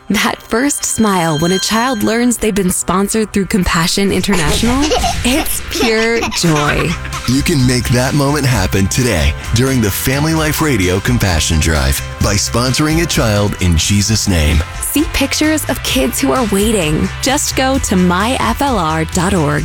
That first smile when a child learns they've been sponsored through Compassion International, it's pure joy. You can make that moment happen today during the Family Life Radio Compassion Drive by sponsoring a child in Jesus' name. See pictures of kids who are waiting. Just go to myflr.org.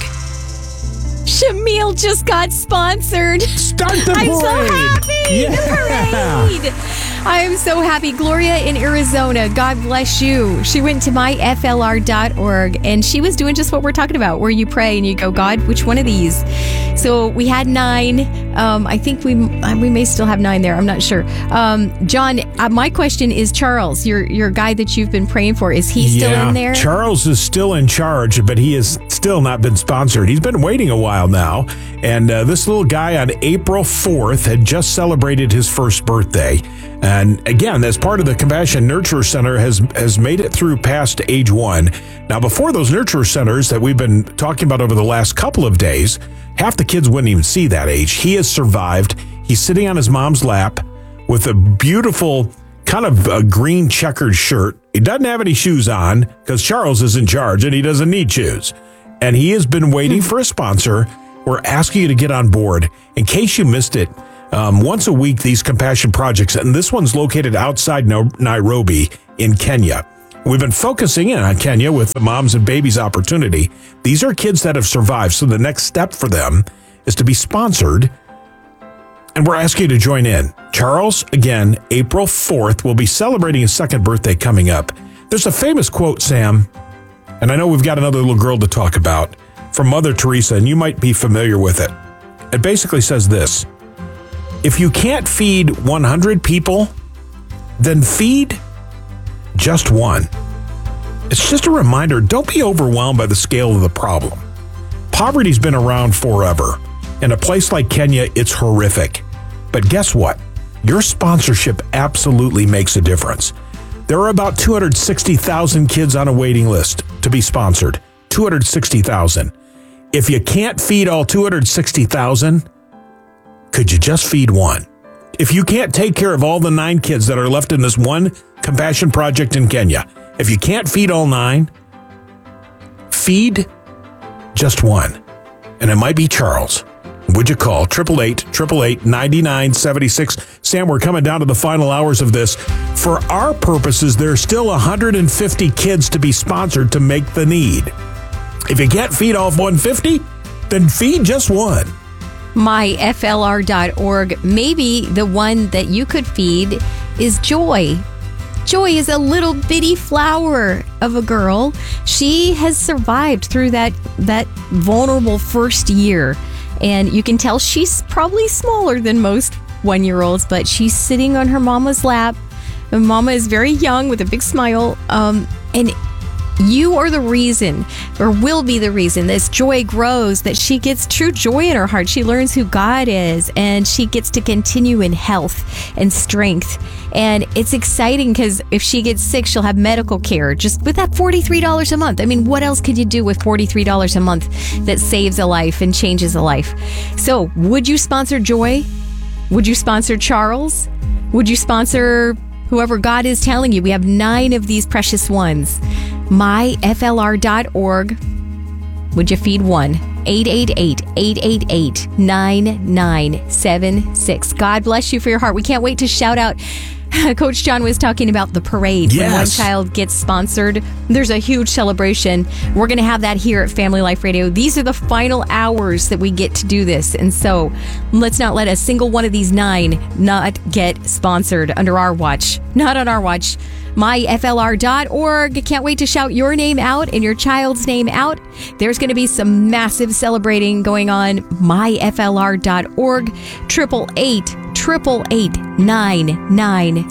Shamil just got sponsored. Start the parade. I'm so happy. Yeah. The parade. I'm so happy. Gloria in Arizona, God bless you. She went to myflr.org and she was doing just what we're talking about, where you pray and you go, God, which one of these? So we had 9. I think we may still have 9 there. I'm not sure. John, my question is, Charles, your guy that you've been praying for, is he still in there? Charles is still in charge, but he has still not been sponsored. He's been waiting a while now. And this little guy on April 4th had just celebrated his first birthday. And again, as part of the Compassion Nurture Center, has made it through past age 1. Now, before those nurture centers that we've been talking about over the last couple of days, half the kids wouldn't even see that age. He has survived. He's sitting on his mom's lap with a beautiful kind of a green checkered shirt. He doesn't have any shoes on because Charles is in charge and he doesn't need shoes. And he has been waiting for a sponsor. We're asking you to get on board. In case you missed it, once a week, these compassion projects, and this one's located outside Nairobi in Kenya. We've been focusing in on Kenya with the Moms and Babies Opportunity. These are kids that have survived, so the next step for them is to be sponsored, and we're asking you to join in. Charles, again, April 4th, will be celebrating his second birthday coming up. There's a famous quote, Sam, and I know we've got another little girl to talk about, from Mother Teresa, and you might be familiar with it. It basically says this: if you can't feed 100 people, then feed just one. It's just a reminder, don't be overwhelmed by the scale of the problem. Poverty's been around forever. In a place like Kenya, it's horrific. But guess what? Your sponsorship absolutely makes a difference. There are about 260,000 kids on a waiting list to be sponsored. 260,000. If you can't feed all 260,000, could you just feed one? If you can't take care of all the 9 kids that are left in this one compassion project in Kenya, if you can't feed all 9, feed just one. And it might be Charles. Would you call 888-888-9976? Sam, we're coming down to the final hours of this. For our purposes, there's still 150 kids to be sponsored to make the need. If you can't feed all 150, then feed just one. myflr.org. Maybe the one that you could feed is Joy. Joy is a little bitty flower of a girl. She has survived through that vulnerable first year. And you can tell she's probably smaller than most 1-year-olds, but she's sitting on her mama's lap. And mama is very young with a big smile. And you are the reason, or will be the reason, this joy grows, that she gets true joy in her heart. She learns who God is, and she gets to continue in health and strength. And it's exciting because if she gets sick, she'll have medical care just with that $43 a month. I mean, what else could you do with $43 a month that saves a life and changes a life? So would you sponsor Joy? Would you sponsor Charles? Would you sponsor whoever God is telling you? We have 9 of these precious ones. myflr.org. Would you feed one? 888-888-9976. God bless you for your heart. We can't wait to shout out. Coach John was talking about the parade. Yes. When one child gets sponsored, there's a huge celebration. We're going to have that here at Family Life Radio. These are the final hours that we get to do this. And so let's not let a single one of these 9 not get sponsored under our watch. Not on our watch. myflr.org. Can't wait to shout your name out and your child's name out. There's going to be some massive celebrating going on. myflr.org. 888-888-9976.